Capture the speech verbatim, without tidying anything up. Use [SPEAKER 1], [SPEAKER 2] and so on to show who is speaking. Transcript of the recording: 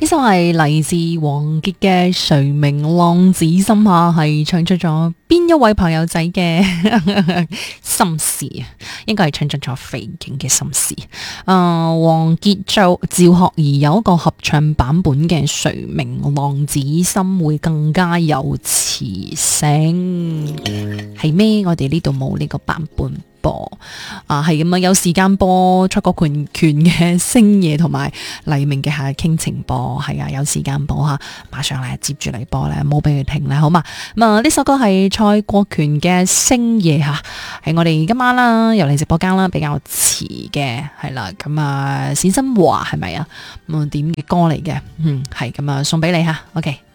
[SPEAKER 1] 呢首係嚟自王傑嘅《誰明浪子心》下，係唱出咗邊一位朋友仔嘅心事啊？應該係唱出咗肥景嘅心事。誒、呃，王傑就趙學而有一個合唱版本嘅《誰明浪子心》會更加有磁性，係咩？我哋呢度冇呢個版本。啊，係咁啊！有時間播蔡國權權嘅星夜同埋黎明嘅夏日傾情播，係啊，有時間播吓，馬上嚟接住嚟播咧，冇俾佢停咧，好嘛？咁啊，呢首歌係蔡國權嘅星夜吓，係我哋今晚啦，由嚟直播間啦，比較遲嘅係啦，咁啊，冼新華係咪啊？咁點嘅歌嚟嘅，嗯，係咁啊，送俾你吓 ，OK。